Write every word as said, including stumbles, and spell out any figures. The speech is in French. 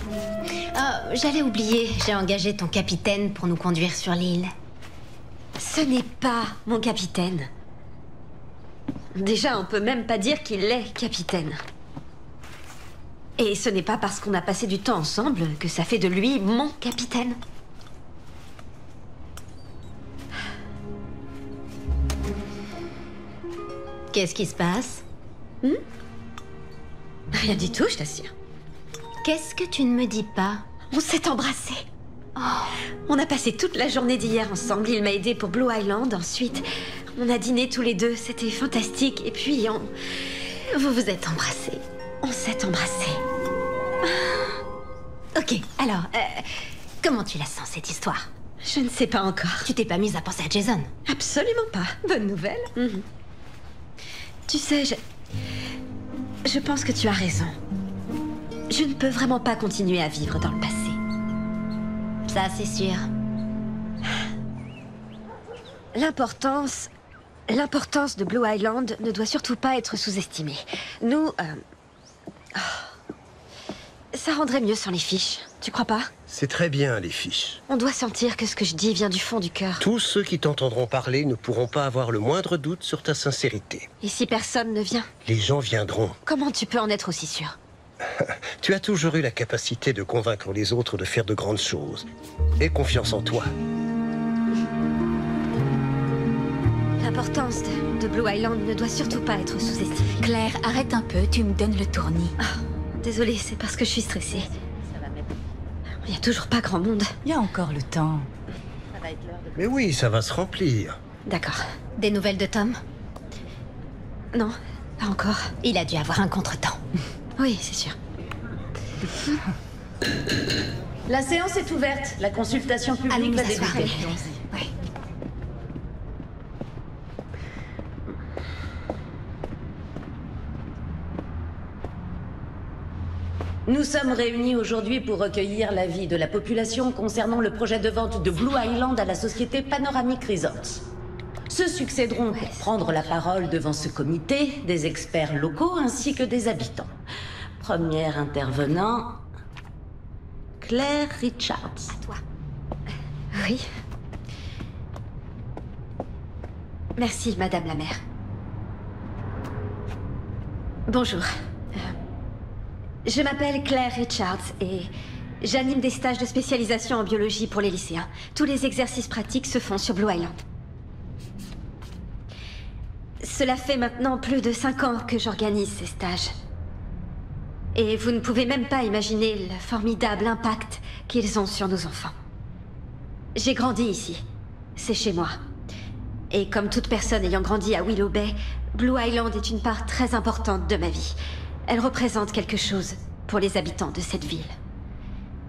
Oh, j'allais oublier, j'ai engagé ton capitaine pour nous conduire sur l'île. Ce n'est pas mon capitaine. Déjà, on peut même pas dire qu'il est capitaine. Et ce n'est pas parce qu'on a passé du temps ensemble que ça fait de lui mon capitaine. Qu'est-ce qui se passe? hmm Rien du tout, je t'assure. Qu'est-ce que tu ne me dis pas? On s'est embrassés. Oh. On a passé toute la journée d'hier ensemble. Il m'a aidé pour Blue Island. Ensuite, on a dîné tous les deux. C'était fantastique. Et puis, on... Vous vous êtes embrassés. On s'est embrassés. Ok, alors, euh, comment tu la sens, cette histoire? Je ne sais pas encore. Tu t'es pas mise à penser à Jason? Absolument pas. Bonne nouvelle. Mm-hmm. Tu sais, je... Je pense que tu as raison. Je ne peux vraiment pas continuer à vivre dans le passé. Ça, c'est sûr. L'importance... L'importance de Blue Island ne doit surtout pas être sous-estimée. Nous... Euh... Oh. Ça rendrait mieux sans les fiches, tu crois pas? C'est très bien, les fiches. On doit sentir que ce que je dis vient du fond du cœur. Tous ceux qui t'entendront parler ne pourront pas avoir le moindre doute sur ta sincérité. Et si personne ne vient? Les gens viendront. Comment tu peux en être aussi sûr? Tu as toujours eu la capacité de convaincre les autres de faire de grandes choses. Aie confiance en toi. L'importance de, de Blue Island ne doit surtout pas être sous-estimée. Claire, arrête un peu, tu me donnes le tournis. Oh, désolée, c'est parce que je suis stressée. Il n'y a toujours pas grand monde. Il y a encore le temps. Mais oui, ça va se remplir. D'accord. Des nouvelles de Tom? Non, pas encore. Il a dû avoir un contretemps. Oui, c'est sûr. La séance est ouverte. La consultation publique Allons nous va asseoir. débuter. Oui. Nous sommes réunis aujourd'hui pour recueillir l'avis de la population concernant le projet de vente de Blue Island à la société Panoramic Resorts. Se succéderont pour prendre la parole devant ce comité des experts locaux ainsi que des habitants. Premier intervenant, Claire Richards. À toi. Oui. Merci, Madame la maire. Bonjour. Euh, Je m'appelle Claire Richards et j'anime des stages de spécialisation en biologie pour les lycéens. Tous les exercices pratiques se font sur Blue Island. Cela fait maintenant plus de cinq ans que j'organise ces stages. Et vous ne pouvez même pas imaginer le formidable impact qu'ils ont sur nos enfants. J'ai grandi ici. C'est chez moi. Et comme toute personne ayant grandi à Willow Bay, Blue Island est une part très importante de ma vie. Elle représente quelque chose pour les habitants de cette ville.